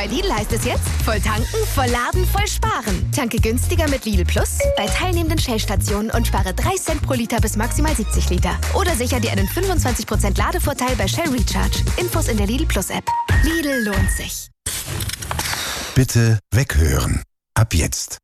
Lidl heißt es jetzt, voll tanken, voll laden, voll sparen. Tanke günstiger mit Lidl Plus bei teilnehmenden Shell-Stationen und spare 3 Cent pro Liter bis maximal 70 Liter. Oder sicher dir einen 25% Ladevorteil bei Shell Recharge. Infos in der Lidl Plus App. Lidl lohnt sich. Bitte weghören. Ab jetzt.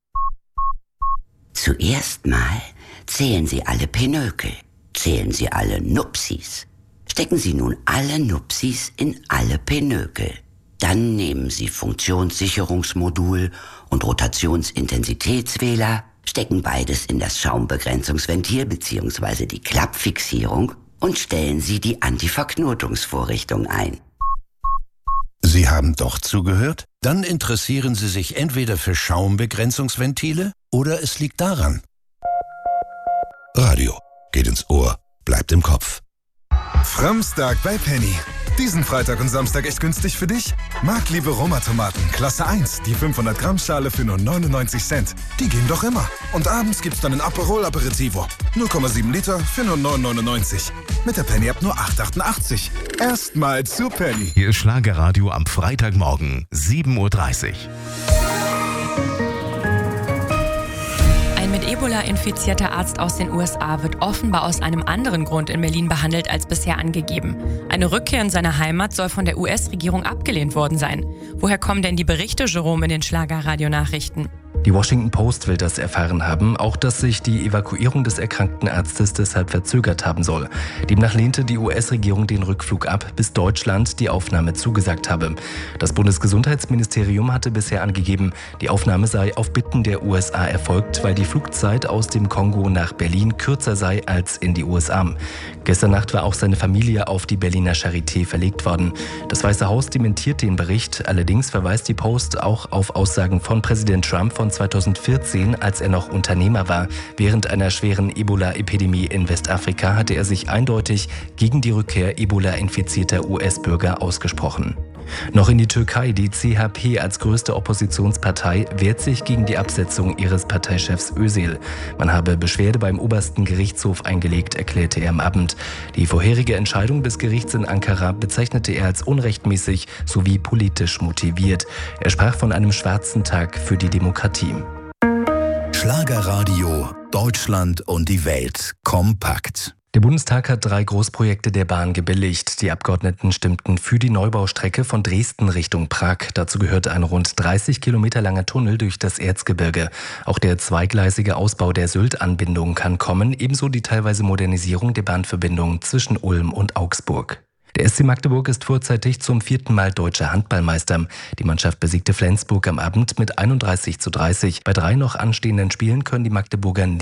Zuerst mal zählen Sie alle Pinökel. Zählen Sie alle Nupsis. Stecken Sie nun alle Nupsis in alle Pinökel. Dann nehmen Sie Funktionssicherungsmodul und Rotationsintensitätswähler, stecken beides in das Schaumbegrenzungsventil bzw. die Klappfixierung und stellen Sie die Antiverknotungsvorrichtung ein. Sie haben doch zugehört? Dann interessieren Sie sich entweder für Schaumbegrenzungsventile oder es liegt daran. Radio geht ins Ohr, bleibt im Kopf. Framstag bei Penny. Diesen Freitag und Samstag echt günstig für dich? Marktliebe Roma-Tomaten, Klasse 1, die 500 Gramm Schale für nur 99 Cent. Die gehen doch immer. Und abends gibt's dann ein Aperol Aperitivo. 0,7 Liter für nur 9,99. Mit der Penny-App nur 8,88. Erstmal zu Penny. Hier ist Schlagerradio am Freitagmorgen, 7:30 Uhr. Ein mit Ebola infizierter Arzt aus den USA wird offenbar aus einem anderen Grund in Berlin behandelt als bisher angegeben. Eine Rückkehr in seine Heimat soll von der US-Regierung abgelehnt worden sein. Woher kommen denn die Berichte, Jerome, in den Schlagerradio-Nachrichten? Die Washington Post will das erfahren haben, auch dass sich die Evakuierung des erkrankten Arztes deshalb verzögert haben soll. Demnach lehnte die US-Regierung den Rückflug ab, bis Deutschland die Aufnahme zugesagt habe. Das Bundesgesundheitsministerium hatte bisher angegeben, die Aufnahme sei auf Bitten der USA erfolgt, weil die Flugzeit aus dem Kongo nach Berlin kürzer sei als in die USA. Gestern Nacht war auch seine Familie auf die Berliner Charité verlegt worden. Das Weiße Haus dementiert den Bericht, allerdings verweist die Post auch auf Aussagen von Präsident Trump von 2014, als er noch Unternehmer war. Während einer schweren Ebola-Epidemie in Westafrika hatte er sich eindeutig gegen die Rückkehr Ebola-infizierter US-Bürger ausgesprochen. Noch in die Türkei. Die CHP als größte Oppositionspartei wehrt sich gegen die Absetzung ihres Parteichefs Özil. Man habe Beschwerde beim obersten Gerichtshof eingelegt, erklärte er am Abend. Die vorherige Entscheidung des Gerichts in Ankara bezeichnete er als unrechtmäßig sowie politisch motiviert. Er sprach von einem schwarzen Tag für die Demokratie. Schlagerradio, Deutschland und die Welt kompakt. Der Bundestag hat 3 Großprojekte der Bahn gebilligt. Die Abgeordneten stimmten für die Neubaustrecke von Dresden Richtung Prag. Dazu gehört ein rund 30 Kilometer langer Tunnel durch das Erzgebirge. Auch der zweigleisige Ausbau der Sylt-Anbindung kann kommen, ebenso die teilweise Modernisierung der Bahnverbindung zwischen Ulm und Augsburg. Der SC Magdeburg ist vorzeitig zum 4. Mal deutscher Handballmeister. Die Mannschaft besiegte Flensburg am Abend mit 31:30. Bei 3 noch anstehenden Spielen können die Magdeburger